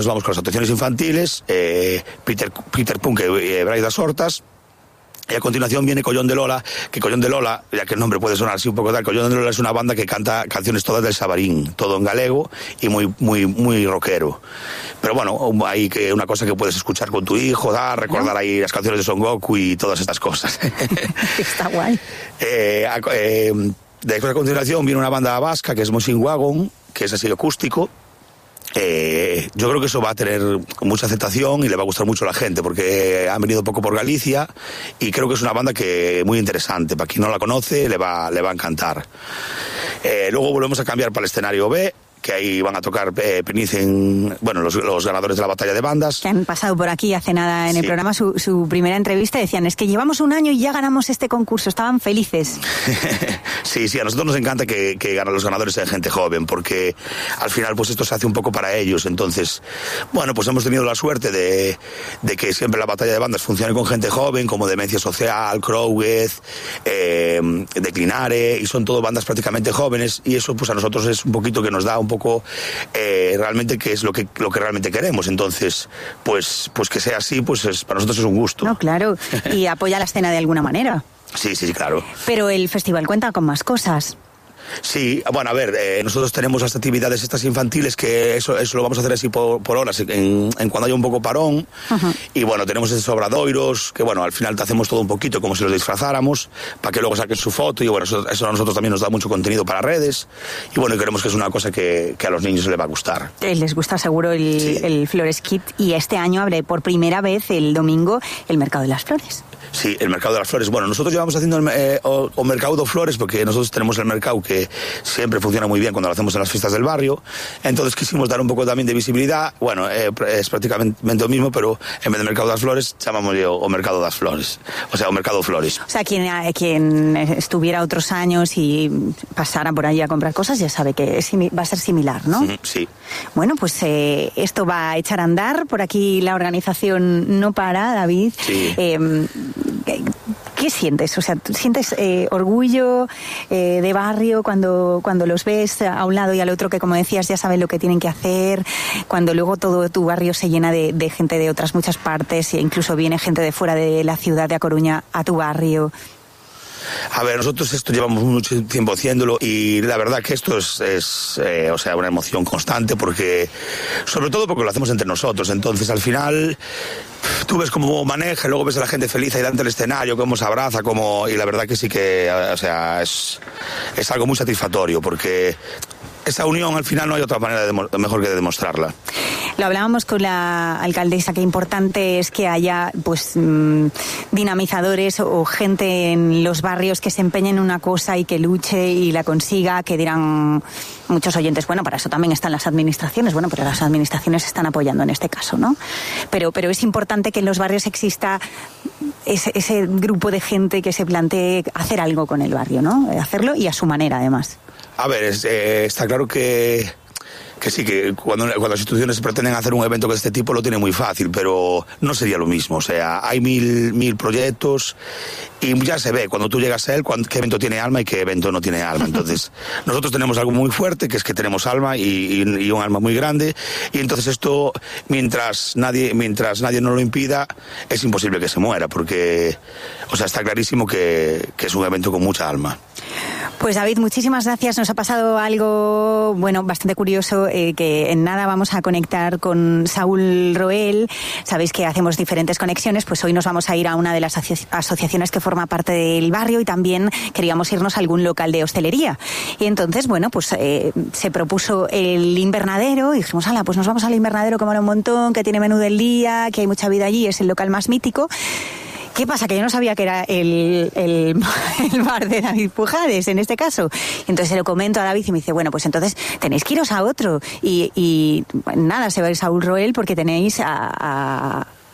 Nos vamos con las actuaciones infantiles, Peter Punk y Brais das Hortas. Y a continuación viene Collón de Lola, que Collón de Lola, ya que el nombre puede sonar así un poco tal, Collón de Lola es una banda que canta canciones todas del Xabarín, todo en galego y muy rockero. Pero bueno, hay que una cosa que puedes escuchar con tu hijo, recordar ahí las canciones de Son Goku y todas estas cosas. Está guay. Después a continuación viene una banda vasca que es Machine Wagon, que es así acústico. Yo creo que eso va a tener mucha aceptación y le va a gustar mucho a la gente porque han venido poco por Galicia y creo que es una banda que muy interesante. Para quien no la conoce le va a encantar. Luego volvemos a cambiar para el escenario B, que ahí van a tocar los ganadores de la batalla de bandas. Que han pasado por aquí hace nada en el programa su primera entrevista, decían, es que llevamos un año y ya ganamos este concurso, estaban felices. Sí, a nosotros nos encanta que los ganadores sean gente joven, porque al final pues esto se hace un poco para ellos, entonces, bueno, pues hemos tenido la suerte de que siempre la batalla de bandas funcione con gente joven, como Demencia Social, Croweth, Declinare, y son todo bandas prácticamente jóvenes, y eso pues a nosotros es un poquito que nos da un poco realmente que es lo que realmente queremos. Entonces pues que sea así, pues para nosotros es un gusto. No, claro, y apoya la escena de alguna manera. Sí, claro. Pero el festival cuenta con más cosas. Sí, bueno, a ver, nosotros tenemos las actividades estas infantiles, que eso lo vamos a hacer así por horas, en cuando haya un poco parón. Uh-huh. Y bueno, tenemos esos obradoiros, que bueno, al final te hacemos todo un poquito como si los disfrazáramos, para que luego saquen su foto, y bueno, eso a nosotros también nos da mucho contenido para redes, y bueno, creemos que es una cosa que a los niños les va a gustar. Les gusta seguro el Flores Kit, y este año abre por primera vez el domingo el Mercado de las Flores. Sí, el Mercado de las Flores. Bueno, nosotros llevamos haciendo o Mercado de Flores, porque nosotros tenemos el mercado que siempre funciona muy bien cuando lo hacemos en las fiestas del barrio. Entonces quisimos dar un poco también de visibilidad. Bueno, es prácticamente lo mismo, pero en vez de Mercado de las Flores, llamamos o Mercado de las Flores. O sea, o Mercado Flores. O sea, quien estuviera otros años y pasara por allí a comprar cosas, ya sabe que va a ser similar, ¿no? Sí. Bueno, pues esto va a echar a andar. Por aquí la organización no para, David. Sí. ¿Qué sientes? O sea, ¿sientes orgullo de barrio cuando los ves a un lado y al otro, que como decías ya saben lo que tienen que hacer, cuando luego todo tu barrio se llena de gente de otras muchas partes e incluso viene gente de fuera de la ciudad de A Coruña a tu barrio? A ver, nosotros esto llevamos mucho tiempo haciéndolo y la verdad que esto es una emoción constante, porque sobre todo porque lo hacemos entre nosotros. Entonces al final tú ves cómo maneja, luego ves a la gente feliz ahí delante del escenario, cómo se abraza, y la verdad que sí que es algo muy satisfactorio, porque esa unión al final no hay otra manera mejor que de demostrarla. Lo hablábamos con la alcaldesa, que importante es que haya pues dinamizadores o gente en los barrios que se empeñe en una cosa y que luche y la consiga, que dirán muchos oyentes, bueno, para eso también están las administraciones, bueno, pero las administraciones están apoyando en este caso, ¿no? Pero es importante que en los barrios exista ese grupo de gente que se plantee hacer algo con el barrio, ¿no? Hacerlo y a su manera, además. A ver, está claro que sí, que cuando las instituciones pretenden hacer un evento de este tipo lo tiene muy fácil, pero no sería lo mismo. O sea, hay mil proyectos y ya se ve cuando tú llegas a él qué evento tiene alma y qué evento no tiene alma. Entonces, nosotros tenemos algo muy fuerte, que es que tenemos alma y un alma muy grande, y entonces esto, mientras nadie no lo impida, es imposible que se muera, porque, o sea, está clarísimo que es un evento con mucha alma. Pues David, muchísimas gracias. Nos ha pasado algo, bueno, bastante curioso, que en nada vamos a conectar con Saúl Roel. Sabéis que hacemos diferentes conexiones, pues hoy nos vamos a ir a una de las asociaciones que forma parte del barrio, y también queríamos irnos a algún local de hostelería. Y entonces, bueno, pues se propuso el invernadero y dijimos, pues nos vamos al invernadero, que mola un montón, que tiene menú del día, que hay mucha vida allí, es el local más mítico. ¿Qué pasa? Que yo no sabía que era el bar de David Pujares, en este caso. Entonces se lo comento a David y me dice, bueno, pues entonces tenéis que iros a otro. Y nada, se va a ir Saúl Roel porque tenéis a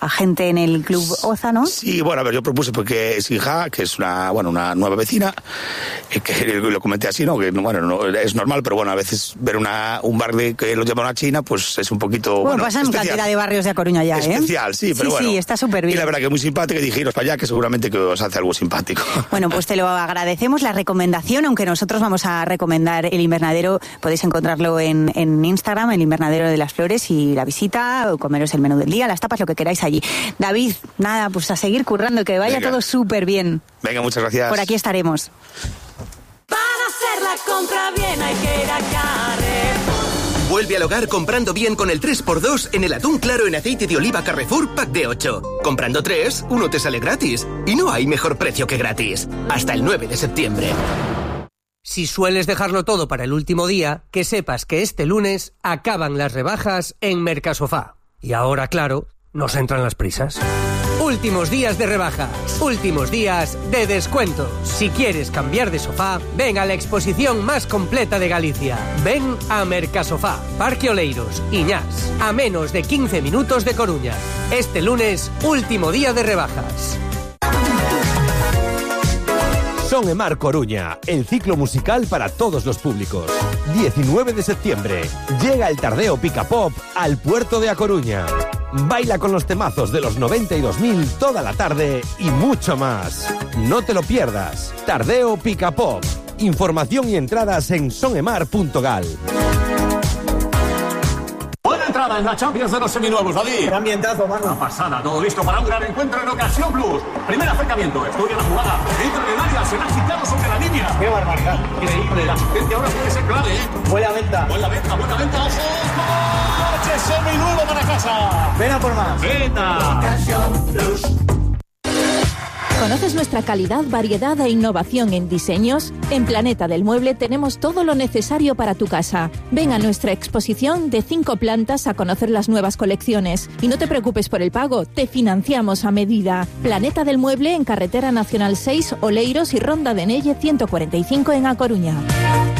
gente en el Club Oza, ¿no? Sí, bueno, a ver, yo propuse porque Sinja, que es una nueva vecina, que lo comenté así, ¿no? Que bueno, no, es normal, pero bueno, a veces ver un bar que lo llaman a China, pues es un poquito, bueno, pasan especial. Cantidad de barrios de A Coruña ya, especial, sí, pero bueno. Sí, está súper bien. Y la verdad que muy simpática, y dije, iros para allá, que seguramente que os hace algo simpático. Bueno, pues te lo agradecemos, la recomendación, aunque nosotros vamos a recomendar el invernadero, podéis encontrarlo en Instagram, el invernadero de las flores, y la visita, o comeros el menú del día, las tapas, lo que queráis allí. David, nada, pues a seguir currando, que vaya todo súper bien. Venga, muchas gracias. Por aquí estaremos. Para hacer la compra bien hay que ir a Carrefour. Vuelve al hogar comprando bien con el 3x2 en el atún claro en aceite de oliva Carrefour Pack de 8. Comprando 3, uno te sale gratis. Y no hay mejor precio que gratis. Hasta el 9 de septiembre. Si sueles dejarlo todo para el último día, que sepas que este lunes acaban las rebajas en Mercasofá. Y ahora, claro, nos entran las prisas. Últimos días de rebajas, últimos días de descuentos. Si quieres cambiar de sofá, ven a la exposición más completa de Galicia. Ven a Mercasofá, Parque Oleiros, Iñás, a menos de 15 minutos de Coruña. Este lunes, último día de rebajas. Son Emar Coruña, el ciclo musical para todos los públicos. 19 de septiembre, llega el Tardeo Pica Pop al puerto de A Coruña. Baila con los temazos de los 92.000 toda la tarde y mucho más. No te lo pierdas. Tardeo Pica Pop. Información y entradas en sonemar.gal. Buena entrada en la Champions de los seminuevos, David. Qué ambientazo, mano. Una pasada, todo listo para un gran encuentro en Ocasión Plus. Primer acercamiento, estudia la jugada. Entra en el área, será agitado sobre la línea. Qué barbaridad. Increíble, la asistencia ahora puede ser clave, ¿eh? Buena venta. Buena venta, ojo. ¡Coche seminuevo para casa! Ven a por más. ¡Venta! Ocasión Plus. ¿Conoces nuestra calidad, variedad e innovación en diseños? En Planeta del Mueble tenemos todo lo necesario para tu casa. Ven a nuestra exposición de 5 plantas a conocer las nuevas colecciones. Y no te preocupes por el pago, te financiamos a medida. Planeta del Mueble en Carretera Nacional 6, Oleiros y Ronda de Nelle 145 en A Coruña.